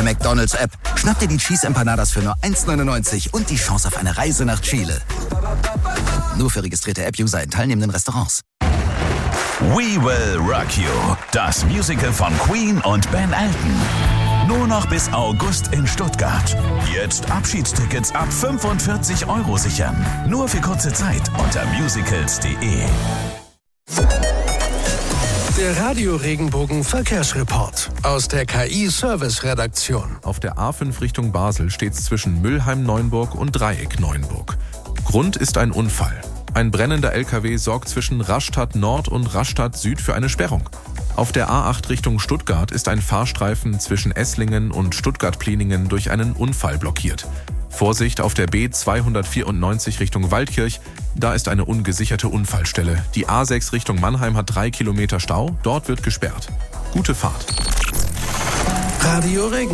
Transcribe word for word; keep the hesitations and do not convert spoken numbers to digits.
McDonald's-App. Schnapp dir die Cheese Empanadas für nur eins neunundneunzig und die Chance auf eine Reise nach Chile. Nur für registrierte App-User in teilnehmenden Restaurants. We Will Rock You, das Musical von Queen und Ben Elton. Nur noch bis August in Stuttgart. Jetzt Abschiedstickets ab fünfundvierzig Euro sichern. Nur für kurze Zeit unter musicals punkt de. Der Radio-Regenbogen Verkehrsreport aus der K I-Service-Redaktion. Auf der A fünf Richtung Basel steht es zwischen Müllheim-Neuenburg und Dreieck-Neuenburg. Grund ist ein Unfall. Ein brennender L K W sorgt zwischen Rastatt Nord und Rastatt Süd für eine Sperrung. Auf der A acht Richtung Stuttgart ist ein Fahrstreifen zwischen Esslingen und Stuttgart-Pliningen durch einen Unfall blockiert. Vorsicht auf der B zweihundertvierundneunzig Richtung Waldkirch, da ist eine ungesicherte Unfallstelle. Die A sechs Richtung Mannheim hat drei Kilometer Stau, dort wird gesperrt. Gute Fahrt. Radio Regen.